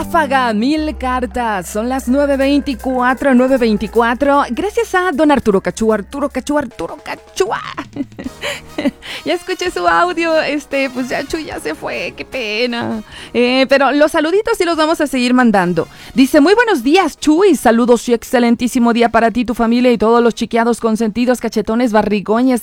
Ráfaga, 1000 cartas. Son las 9:24. Gracias a don Arturo Cachúa. Ya escuché su audio. Pues ya Chuy ya se fue. Qué pena. Pero los saluditos sí los vamos a seguir mandando. Dice, muy buenos días, Chuy. Saludos y excelentísimo día para ti, tu familia y todos los chiqueados consentidos, cachetones, barrigones.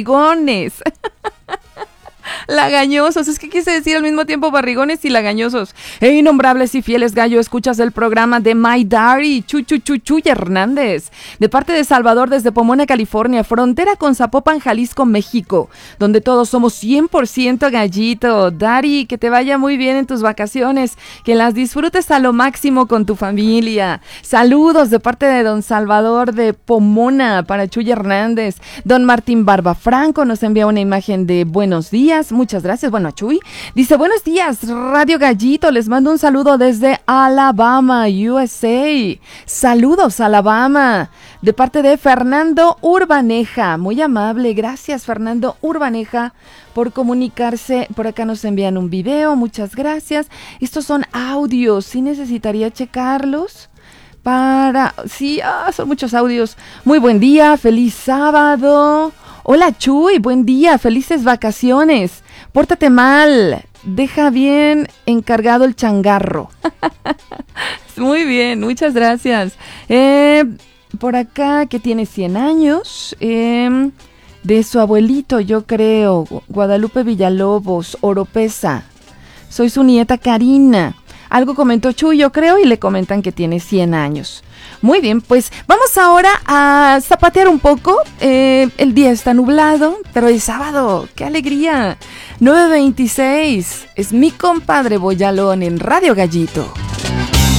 Lagañosos, es que quise decir al mismo tiempo barrigones y lagañosos. Innombrables y fieles gallo, escuchas el programa de My Daddy, Chuy Hernández, de parte de Salvador desde Pomona, California, frontera con Zapopan, Jalisco, México, donde todos somos 100% gallito. Daddy, que te vaya muy bien en tus vacaciones, que las disfrutes a lo máximo con tu familia. Saludos de parte de don Salvador de Pomona para Chuy Hernández. Don Martín Barba Franco nos envía una imagen de buenos días. Muchas gracias. Bueno, Chuy dice, buenos días, Radio Gallito. Les mando un saludo desde Alabama, USA. Saludos, Alabama. De parte de Fernando Urbaneja. Muy amable. Gracias, Fernando Urbaneja, por comunicarse. Por acá nos envían un video. Muchas gracias. Estos son audios. Sí necesitaría checarlos. Sí, son muchos audios. Muy buen día. Feliz sábado. Hola Chuy, buen día, felices vacaciones. Pórtate mal, deja bien encargado el changarro. Muy bien, muchas gracias. Por acá, que tiene 100 años, de su abuelito, yo creo, Guadalupe Villalobos, Oropesa. Soy su nieta Karina. Algo comentó Chuy, yo creo, y le comentan que tiene 100 años. Muy bien, pues vamos ahora a zapatear un poco. El día está nublado, pero es sábado. ¡Qué alegría! 9:26. Es mi compadre Boyalón en Radio Gallito.